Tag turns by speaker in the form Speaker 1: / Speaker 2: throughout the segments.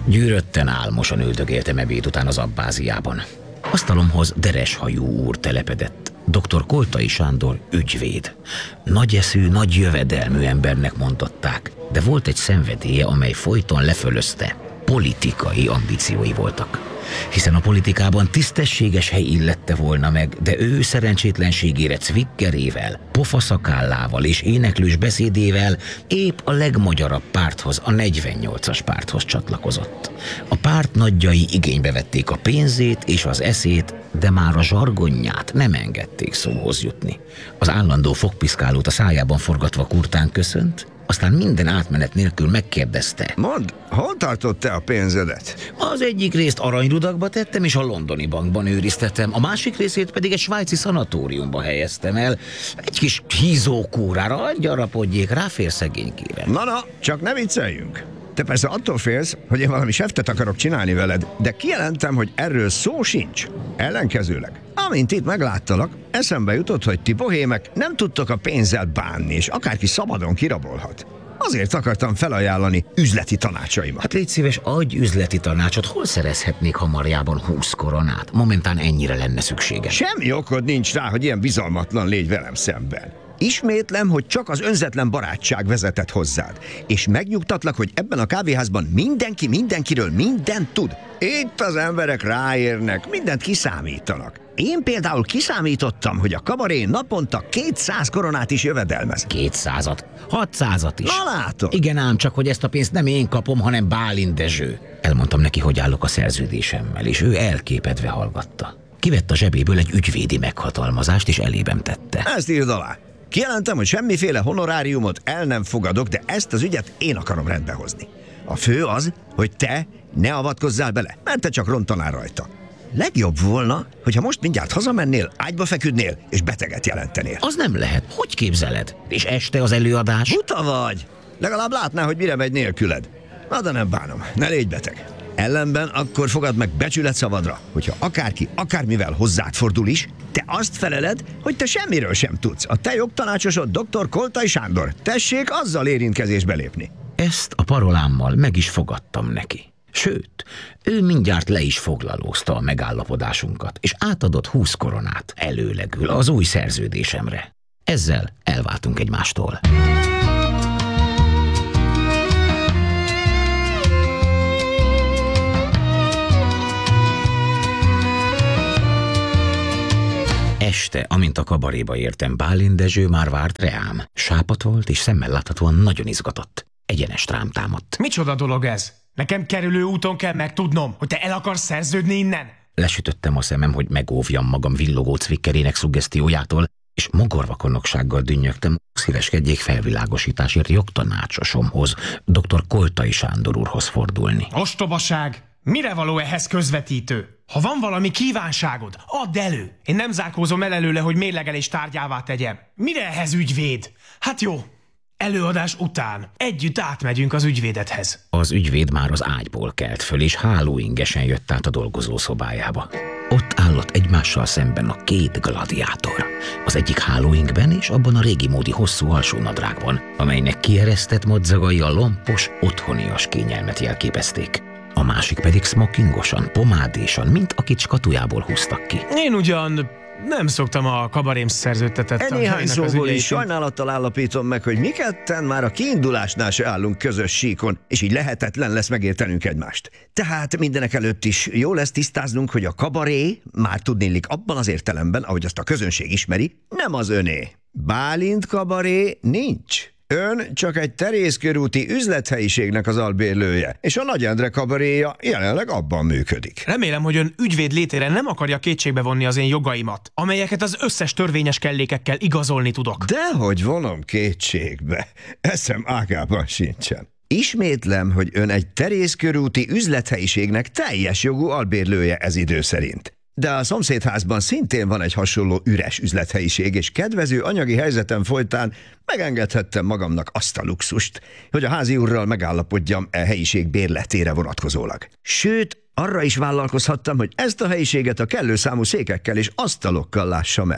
Speaker 1: Gyűrötten álmosan üldögéltem ebéd után az abbáziában. Asztalomhoz dereshajú úr telepedett. Dr. Koltai Sándor ügyvéd. Nagy eszű, nagy jövedelmű embernek mondották, de volt egy szenvedélye, amely folyton lefölözte. Politikai ambíciói voltak. Hiszen a politikában tisztességes hely illette volna meg, de ő szerencsétlenségére cvikkerével, pofaszakállával és éneklős beszédével épp a legmagyarabb párthoz, a 48-as párthoz csatlakozott. A párt nagyjai igénybe vették a pénzét és az eszét, de már a zsargonját nem engedték szóhoz jutni. Az állandó fogpiszkálót a szájában forgatva kurtán köszönt, aztán minden átmenet nélkül megkérdezte.
Speaker 2: Mondd, hol tartott te a pénzedet?
Speaker 1: Az egyik részt aranyrudakba tettem, és a londoni bankban őriztetem, a másik részét pedig egy svájci szanatóriumba helyeztem el. Egy kis hízókúrára, gyarapodjék, ráfér szegénykére.
Speaker 2: Na, csak ne vicceljünk. Te persze attól félsz, hogy én valami seftet akarok csinálni veled, de kijelentem, hogy erről szó sincs. Ellenkezőleg. Amint itt megláttalak, eszembe jutott, hogy ti bohémek nem tudtok a pénzzel bánni, és akárki szabadon kirabolhat. Azért akartam felajánlani üzleti tanácsaimat.
Speaker 1: Hát légy szíves, adj üzleti tanácsot, hol szerezhetnék hamarjában 20 koronát? Momentán ennyire lenne szükséges.
Speaker 2: Semmi okod nincs rá, hogy ilyen bizalmatlan légy velem szemben. Ismétlem, hogy csak az önzetlen barátság vezetett hozzád, és megnyugtatlak, hogy ebben a kávéházban mindenki mindenkiről mindent tud. Itt az emberek ráérnek, mindent kiszámítanak. Én például kiszámítottam, hogy a kabaré naponta 200 koronát is jövedelmez.
Speaker 1: 200-at, 600-at is.
Speaker 2: Na látod?
Speaker 1: Igen ám, csak hogy ezt a pénzt nem én kapom, hanem Bálint Dezső. Elmondtam neki, hogy állok a szerződésemmel, és ő elképedve hallgatta. Kivett a zsebéből egy ügyvédi meghatalmazást, és elébem tette.
Speaker 2: Ezt írd alá. Kijelentem, hogy semmiféle honoráriumot el nem fogadok, de ezt az ügyet én akarom rendbehozni. A fő az, hogy te ne avatkozzál bele, mert te csak rontanál rajta. Legjobb volna, hogyha most mindjárt hazamennél, ágyba feküdnél, és beteget jelentenél.
Speaker 1: Az nem lehet. Hogy képzeled? És este az előadás?
Speaker 2: Buta vagy! Legalább látná, hogy mire megy nélküled. Na, de nem bánom, ne légy beteg. Ellenben akkor fogad meg becsület szavadra, hogyha akárki akármivel hozzád fordul is, te azt feleled, hogy te semmiről sem tudsz. A te jogtanácsosod dr. Koltai Sándor. Tessék azzal érintkezésbe lépni.
Speaker 1: Ezt a parolámmal meg is fogadtam neki. Sőt, ő mindjárt le is foglalózta a megállapodásunkat, és átadott 20 koronát előlegül az új szerződésemre. Ezzel elváltunk egymástól. Este, amint a kabaréba értem, Bálint Dezső már várt reám. Sápadt volt, és szemmel láthatóan nagyon izgatott. Egyenest rám támadt.
Speaker 3: Micsoda dolog ez? Nekem kerülő úton kell megtudnom, hogy te el akarsz szerződni innen?
Speaker 1: Lesütöttem a szemem, hogy megóvjam magam villogó cvikkerének szuggesztiójától, és mogorvakonoksággal dünnyögtem, szíveskedjék felvilágosításért jogtanácsosomhoz, dr. Koltai Sándor úrhoz fordulni.
Speaker 3: Ostobaság! Mire való ehhez közvetítő? Ha van valami kívánságod, add elő! Én nem zárkózom el előle, hogy mérlegelés tárgyává tegyem. Mire ehhez ügyvéd? Hát jó, előadás után együtt átmegyünk az ügyvédedhez.
Speaker 1: Az ügyvéd már az ágyból kelt föl, és hálóingesen jött át a dolgozószobájába. Ott állott egymással szemben a két gladiátor. Az egyik hálóingben, és abban a régi módi hosszú alsónadrágban, amelynek kieresztett madzagai a lompos, otthonias kényelmet jelképezték. A másik pedig smokingosan, pomádésan, mint akit skatujából húztak ki.
Speaker 3: Én ugyan nem szoktam a kabarém szerződtetett
Speaker 2: Néhány szóból is sajnálattal állapítom meg, hogy mi ketten már a kiindulásnál se állunk közös síkon, és így lehetetlen lesz megértenünk egymást. Tehát mindenek előtt is jó lesz tisztáznunk, hogy a kabaré, már tudnélik abban az értelemben, ahogy azt a közönség ismeri, nem az öné. Bálint kabaré nincs. Ön csak egy terészkörúti üzlethelyiségnek az albérlője, és a Nagy Endre kabaréja jelenleg abban működik.
Speaker 3: Remélem, hogy ön ügyvéd létére nem akarja kétségbe vonni az én jogaimat, amelyeket az összes törvényes kellékekkel igazolni tudok.
Speaker 2: Dehogy vonom kétségbe. Eszem ágában sincsen. Ismétlem, hogy ön egy terészkörúti üzlethelyiségnek teljes jogú albérlője ez idő szerint. De a szomszédházban szintén van egy hasonló üres üzlethelyiség, és kedvező anyagi helyzetem folytán megengedhettem magamnak azt a luxust, hogy a házi úrral megállapodjam e helyiség bérletére vonatkozólag. Sőt, arra is vállalkozhattam, hogy ezt a helyiséget a kellő számú székekkel és asztalokkal lássam el.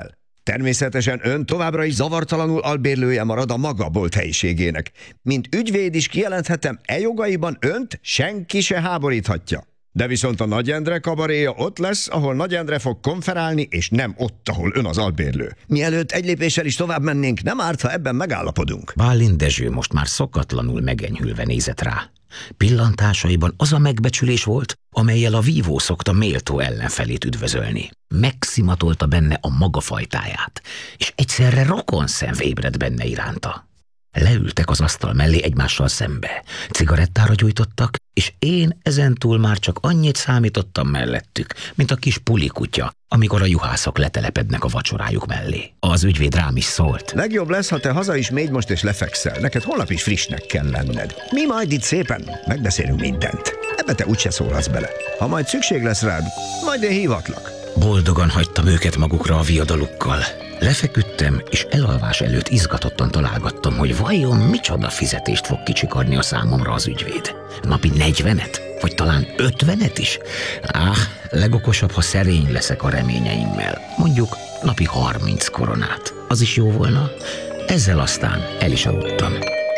Speaker 2: Természetesen ön továbbra is zavartalanul albérlője marad a maga bolt helyiségének. Mint ügyvéd is kijelenthetem, jogaiban önt senki se háboríthatja. De viszont a Nagy Endre kabaréja ott lesz, ahol Nagy Endre fog konferálni, és nem ott, ahol ön az albérlő. Mielőtt egy lépéssel is tovább mennénk, nem árt, ha ebben megállapodunk.
Speaker 1: Bálint Dezső most már szokatlanul megenyhülve nézett rá. Pillantásaiban az a megbecsülés volt, amellyel a vívó szokta méltó ellenfelét üdvözölni. Megszimatolta benne a maga fajtáját, és egyszerre rokonszenv ébredt benne iránta. Leültek az asztal mellé egymással szembe, cigarettára gyújtottak, és én ezentúl már csak annyit számítottam mellettük, mint a kis pulikutya, amikor a juhászok letelepednek a vacsorájuk mellé. Az ügyvéd rám is szólt.
Speaker 2: Legjobb lesz, ha te haza is mégy most és lefekszel. Neked holnap is frissnek kell lenned. Mi majd itt szépen megbeszélünk mindent. Ebbe te úgyse szólhatsz bele. Ha majd szükség lesz rád, majd én hívatlak.
Speaker 1: Boldogan hagytam őket magukra a viadalukkal. Lefeküdtem, és elalvás előtt izgatottan találgattam, hogy vajon micsoda fizetést fog kicsikarni a számomra az ügyvéd. Napi 40-et? Vagy talán 50-et is? Legokosabb, ha szerény leszek a reményeimmel. Mondjuk napi 30 koronát. Az is jó volna. Ezzel aztán el is aludtam.